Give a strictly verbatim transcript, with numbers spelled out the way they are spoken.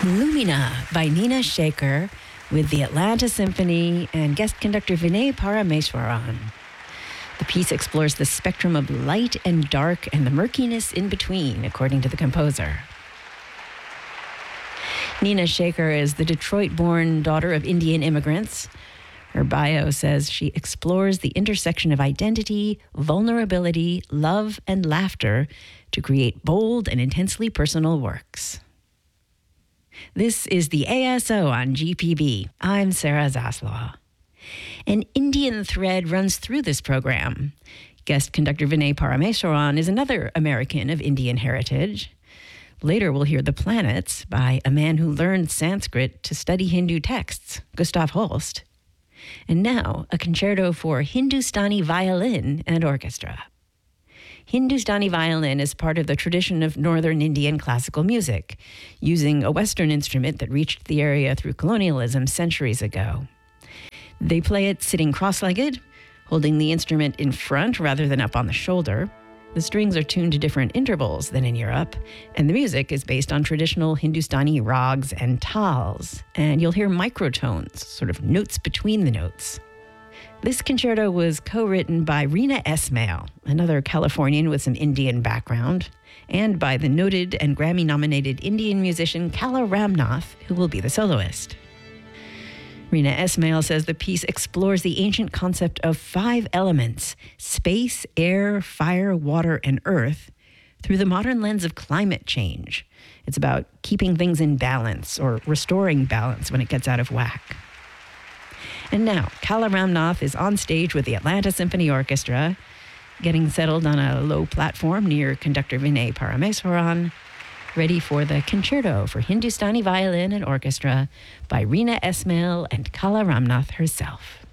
Lumina by Nina Shaker with the Atlanta Symphony and guest conductor Vinay Parameswaran. The piece explores the spectrum of light and dark and the murkiness in between, according to the composer. Nina Shaker is the Detroit-born daughter of Indian immigrants. Her bio says she explores the intersection of identity, vulnerability, love, and laughter to create bold and intensely personal works. This is the A S O on G P B. I'm Sarah Zaslaw. An Indian thread runs through this program. Guest conductor Vinay Parameswaran is another American of Indian heritage. Later, we'll hear The Planets by a man who learned Sanskrit to study Hindu texts, Gustav Holst. And now, a concerto for Hindustani violin and orchestra. Hindustani violin is part of the tradition of northern Indian classical music, using a Western instrument that reached the area through colonialism centuries ago. They play it sitting cross-legged, holding the instrument in front rather than up on the shoulder. The strings are tuned to different intervals than in Europe, and the music is based on traditional Hindustani rags and tals, and you'll hear microtones, sort of notes between the notes. This concerto was co-written by Rina Esmail, another Californian with some Indian background, and by the noted and Grammy-nominated Indian musician Kala Ramnath, who will be the soloist. Rina Esmail says the piece explores the ancient concept of five elements, space, air, fire, water, and earth, through the modern lens of climate change. It's about keeping things in balance or restoring balance when it gets out of whack. And now, Kala Ramnath is on stage with the Atlanta Symphony Orchestra, getting settled on a low platform near conductor Vinay Parameswaran, ready for the concerto for Hindustani violin and orchestra by Rina Esmail and Kala Ramnath herself.